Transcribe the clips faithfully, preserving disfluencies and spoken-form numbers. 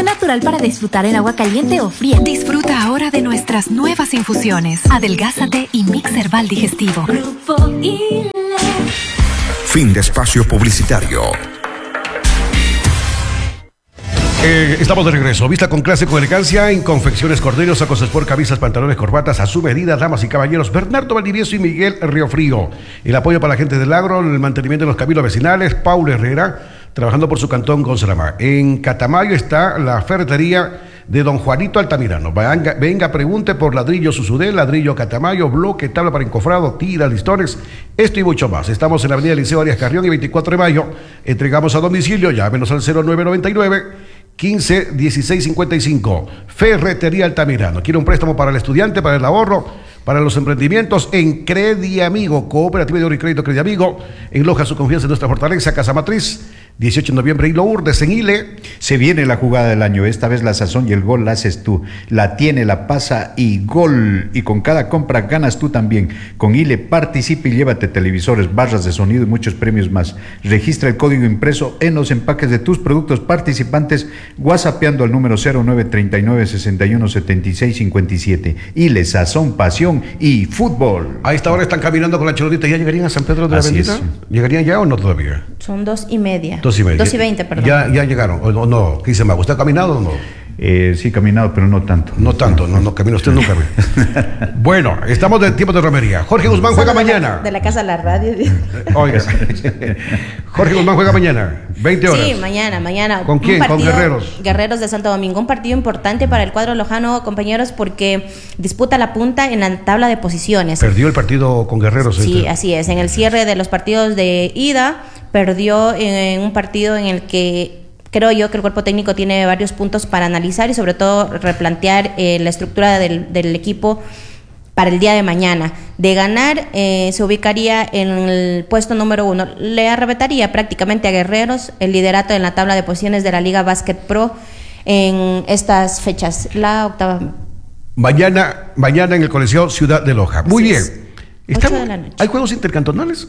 solución natural para disfrutar en agua caliente o fría. Disfruta ahora de nuestras nuevas infusiones. Adelgázate y Mix Herbal Digestivo. Grupo I L E. Fin de espacio publicitario. Eh, estamos de regreso. Vista con clase, con elegancia en Confecciones Corderos, sacos sport, camisas, pantalones, corbatas a su medida, damas y caballeros. Bernardo Valdivieso y Miguel Riofrío. El apoyo para la gente del agro, el mantenimiento de los cabildos vecinales. Paulo Herrera, trabajando por su cantón Gonzalama. En Catamayo está la ferretería de don Juanito Altamirano. Venga, venga, pregunte por ladrillo Susudé, ladrillo Catamayo, bloque, tabla para encofrado, tiras, listones, esto y mucho más. Estamos en la avenida Liceo Arias Carrión y veinticuatro de mayo. Entregamos a domicilio, llámenos al cero nueve noventa y nueve, quince, dieciséis cincuenta y cinco. Ferretería Altamirano. Quiere un préstamo para el estudiante, para el ahorro, para los emprendimientos en Crediamigo, Cooperativa de Oro y Crédito Crediamigo. Enloja su confianza en nuestra fortaleza, Casa Matriz. dieciocho de noviembre, Hilo Urdes, en Ile. Se viene la jugada del año, esta vez la sazón y el gol la haces tú. La tiene, la pasa y gol. Y con cada compra ganas tú también. Con Ile participa y llévate televisores, barras de sonido y muchos premios más. Registra el código impreso en los empaques de tus productos participantes, whatsappeando al número cero nueve treinta y nueve, sesenta y uno, setenta y seis cincuenta y siete. Ile, sazón, pasión y fútbol. A esta hora están caminando con la chelonita. ¿Ya llegarían a San Pedro de la Así Bendita? es. ¿Llegarían ya o no todavía? Son dos y media. Dos y media. Dos y veinte, perdón. Ya, ya llegaron, o no, no, ¿qué dice Mago? ¿Usted ha caminado o no? Eh, sí, caminado, pero no tanto. No tanto, no, no camina usted nunca. Bueno, estamos de tiempo de romería. Jorge Guzmán juega Solo de mañana. La, de la casa a la radio. Oiga, Jorge Guzmán juega mañana, veinte horas. Sí, mañana, mañana. ¿Con quién? Un partido, ¿Con Guerreros? Guerreros de Santo Domingo. Un partido importante para el cuadro lojano, compañeros, porque disputa la punta en la tabla de posiciones. Perdió el partido con Guerreros. Sí, este. así es. En el cierre de los partidos de ida, perdió en un partido en el que creo yo que el cuerpo técnico tiene varios puntos para analizar y sobre todo replantear eh, la estructura del, del equipo para el día de mañana. De ganar, eh, se ubicaría en el puesto número uno. Le arrebataría prácticamente a Guerreros el liderato en la tabla de posiciones de la Liga Básquet Pro en estas fechas, la octava. Mañana, mañana en el Coliseo Ciudad de Loja. Muy Así bien. es. Estamos- ocho de la noche. ¿Hay juegos intercantonales?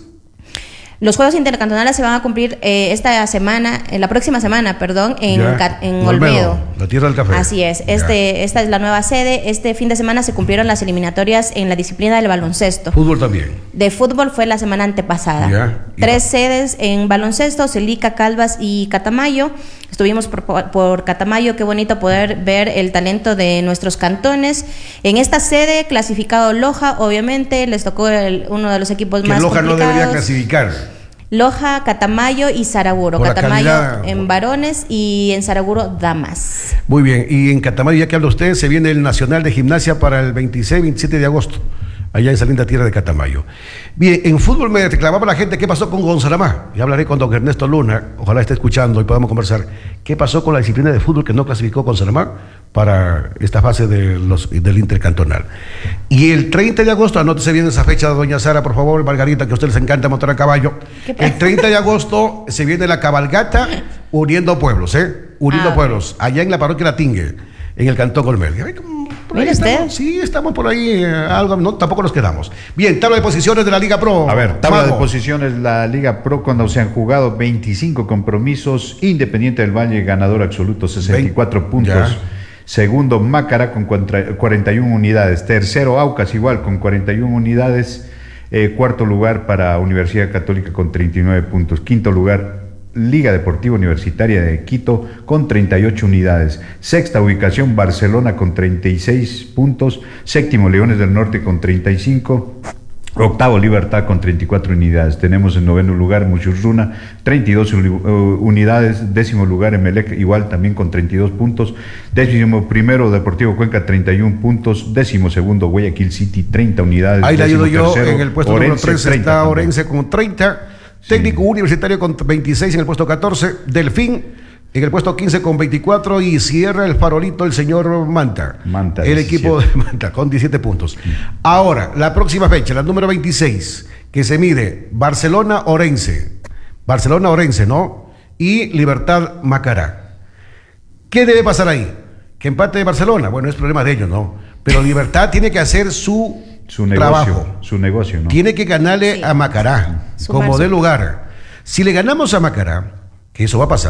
Los Juegos Intercantonales se van a cumplir eh, esta semana, en la próxima semana, perdón, en, Ya. Ca- en En Olmedo. Olmedo, la tierra del café. Así es. Ya. Este, esta es la nueva sede. Este fin de semana se cumplieron las eliminatorias en la disciplina del baloncesto. Fútbol también. De fútbol fue la semana antepasada. Ya. Tres sedes en baloncesto, Celica, Calvas y Catamayo. Estuvimos por, por Catamayo, qué bonito poder ver el talento de nuestros cantones. En esta sede, clasificado Loja, obviamente, les tocó el- uno de los equipos Que más Loja no complicados. debería clasificar. Loja, Catamayo y Saraguro. Por la Catamayo calidad. en varones y en Saraguro damas. Muy bien, y en Catamayo, ya que habla usted, se viene el Nacional de Gimnasia para el veintiséis, veintisiete de agosto, allá en esa linda tierra de Catamayo. Bien, en fútbol me reclamaba la gente qué pasó con Gonzalamá. Ya hablaré con don Ernesto Luna, ojalá esté escuchando y podamos conversar. ¿Qué pasó con la disciplina de fútbol que no clasificó Gonzalamá para esta fase de los, del intercantonal? Y el treinta de agosto, anótese bien esa fecha, doña Sara, por favor, Margarita, que a ustedes les encanta montar a caballo. El treinta de agosto se viene la cabalgata uniendo pueblos, ¿eh? Uniendo Ah, pueblos, allá en la parroquia La Tingue, en el cantón Olmedo. Ay, como por ahí Mire usted. estamos. Sí, estamos por ahí, eh, algo, no, tampoco nos quedamos. Bien, tabla de posiciones de la Liga Pro. A ver, tabla Mago. de posiciones, la Liga Pro, cuando se han jugado veinticinco compromisos, Independiente del Valle, ganador absoluto, sesenta y cuatro Vein- puntos. ya. Segundo, Mácara con cuarenta y una unidades. Tercero, Aucas igual con cuarenta y una unidades. Eh, cuarto lugar para Universidad Católica con treinta y nueve puntos. Quinto lugar, Liga Deportiva Universitaria de Quito con treinta y ocho unidades. Sexta ubicación, Barcelona con treinta y seis puntos. Séptimo, Leones del Norte con treinta y cinco. Octavo, Libertad con treinta y cuatro unidades. Tenemos en noveno lugar Muchurruna, treinta y dos uh, unidades. Décimo lugar Emelec, igual también con treinta y dos puntos. Décimo primero Deportivo Cuenca, treinta y uno puntos. Décimo segundo Guayaquil City, treinta unidades. Ahí le ayudo Décimo yo, tercero, en el puesto Orense, número trece treinta está también. Orense con treinta. Técnico Universitario con veintiséis en el puesto catorce. Delfín en el puesto quince con veinticuatro y cierra el farolito el señor Manta. Manta, el diecisiete. equipo de Manta con diecisiete puntos. Ahora, la próxima fecha, la número veintiséis, que se mide Barcelona-Orense. Barcelona-Orense, ¿no? Y Libertad Macará. ¿Qué debe pasar ahí? Que empate de Barcelona. Bueno, es problema de ellos, ¿no? Pero Libertad tiene que hacer su, Su negocio, trabajo. su negocio, ¿no? Tiene que ganarle Sí. a Macará, Sumar como su- de lugar. Si le ganamos a Macará, que eso va a pasar,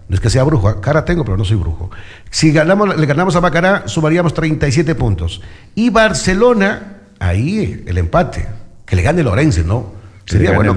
No es que sea brujo, cara tengo, pero no soy brujo. Si ganamos, le ganamos a Macará, sumaríamos treinta y siete puntos. Y Barcelona, ahí el empate, que le gane Lorenzo, ¿no? Sería bueno